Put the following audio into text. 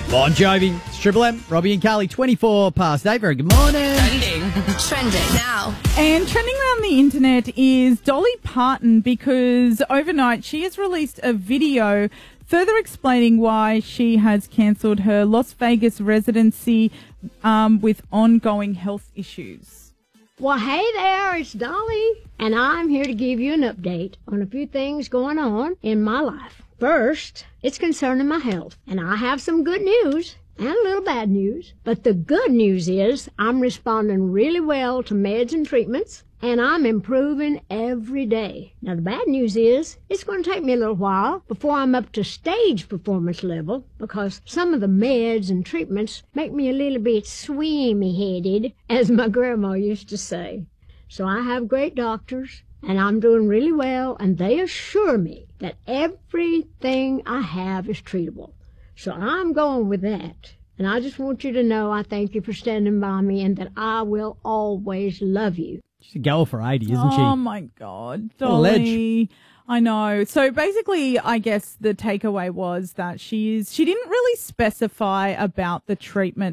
Bon Jovi, it's Triple M, Robbie and Carly, 24 past 8. Very good morning. Trending now. And trending around the internet is Dolly Parton, because overnight she has released a video further explaining why she has cancelled her Las Vegas residency with ongoing health issues. Well, hey there, it's Dolly, and I'm here to give you an update on a few things going on in my life. First, it's concerning my health, and I have some good news and a little bad news. But the good news is I'm responding really well to meds and treatments, and I'm improving every day. Now, the bad news is it's going to take me a little while before I'm up to stage performance level, because some of the meds and treatments make me a little bit swimmy-headed, as my grandma used to say. So I have great doctors, and I'm doing really well, and they assure me that everything I have is treatable. So I'm going with that. And I just want you to know I thank you for standing by me, and that I will always love you. She's a girl for 80, isn't she? Oh, my God, What a ledge. Dolly. I know. So basically, I guess the takeaway was that she didn't really specify about the treatment